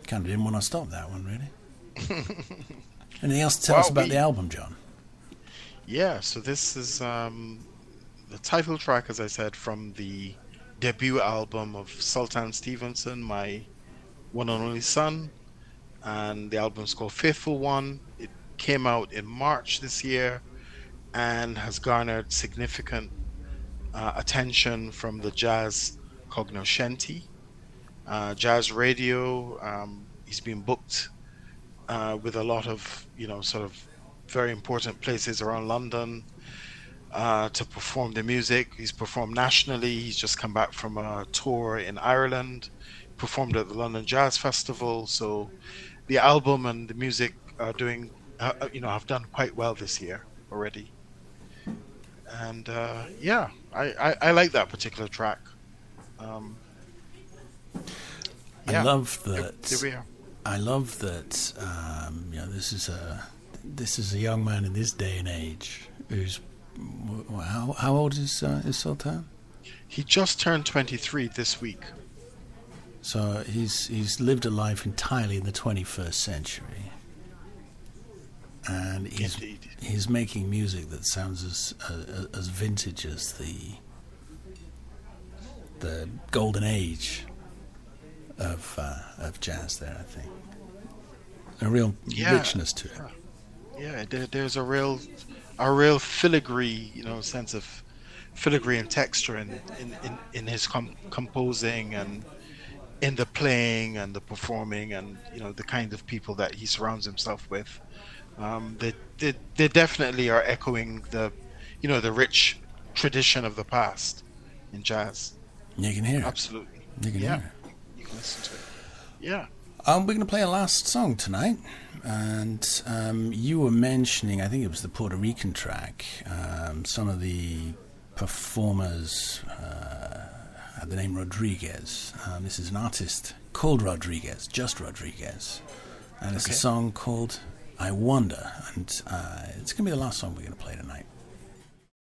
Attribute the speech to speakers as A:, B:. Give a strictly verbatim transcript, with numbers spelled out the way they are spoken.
A: kind of didn't want to stop that one, really. Anything else to tell
B: Well,
A: us about
B: we-
A: the album, John?
B: Yeah, so this is um, the title track, as I said, from the debut album of Sultan Stevenson, my one and only son. And the album's called Faithful One. It came out in March this year and has garnered significant uh, attention from the jazz cognoscenti, uh, jazz radio. Um, he's been booked uh, with a lot of, you know, sort of very important places around London uh, to perform the music. He's performed nationally. He's just come back from a tour in Ireland, performed at the London Jazz Festival. So the album and the music are doing, uh, you know, have done quite well this year already. And uh, yeah, I, I, I like that particular track. Um,
A: I love that.
B: There we are.
A: I love that. Um, you know, this is a this is a young man in this day and age who's how how old is uh, is Sultan?
B: He just turned twenty-three this week.
A: So he's he's lived a life entirely in the twenty-first century, and he's
B: Indeed.
A: he's making music that sounds as uh, as vintage as the the golden age of uh, of jazz. There, I think a real
B: Yeah.
A: richness to it.
B: Yeah, there, there's a real, a real filigree, you know, sense of filigree and texture in in, in, in his com- composing and in the playing and the performing and, you know, the kind of people that he surrounds himself with. Um, they, they they definitely are echoing the, you know, the rich tradition of the past in jazz.
A: You can hear it.
B: Absolutely.
A: You can
B: Yeah.
A: hear it.
B: You can listen to it. Yeah.
A: Um, we're going to play a last song tonight, and um, you were mentioning, I think it was the Puerto Rican track, um, some of the performers uh, had the name Rodriguez. Um, this is an artist called Rodriguez, just Rodriguez, and it's
B: Okay.
A: a song called I Wonder, and uh, it's going to be the last song we're going to play tonight.